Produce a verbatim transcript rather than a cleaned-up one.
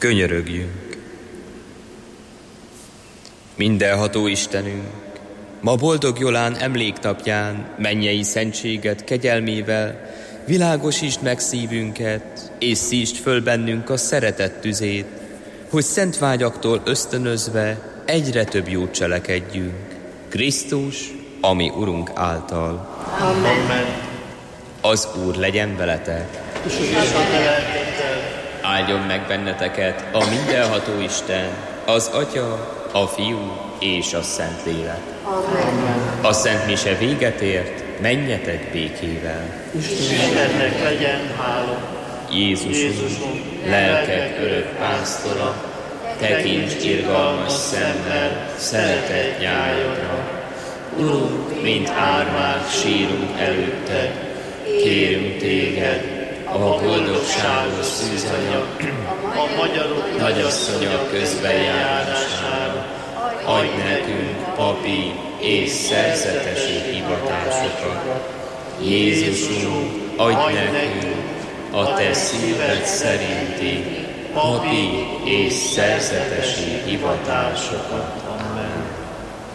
Könyörögjünk. Mindenható Istenünk, ma boldog Jolán emléknapján mennyei szentséget kegyelmével világosítsd meg szívünket, és szítsd föl bennünk a szeretet tüzét, hogy szent vágyaktól ösztönözve egyre több jót cselekedjünk. Krisztus, ami Urunk által. Amen. Az Úr legyen veletek. Áldjon meg benneteket a mindenható Isten, az Atya, a Fiú és a Szentlélek. Amen. A Szent Mise véget ért, menjetek békével. Istennek legyen hála. Jézusunk, lelkek örök pásztora, tekints irgalmas szemmel szeretett nyájadra. Urunk, mint árvák sírunk előtted, kérünk téged, a boldogságos szűzanya, a magyarok nagyasszonya közbenjárására, adj nekünk papi és szerzetesi hivatásokat. Jézusunk, adj nekünk a te szíved szerinti papi és szerzetesi hivatásokat.